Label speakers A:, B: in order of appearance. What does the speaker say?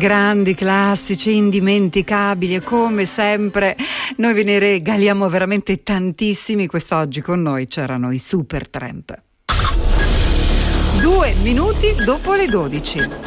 A: grandi classici indimenticabili, e come sempre noi ve ne regaliamo veramente tantissimi. Quest'oggi con noi c'erano i Supertramp. 2 minuti dopo le 12.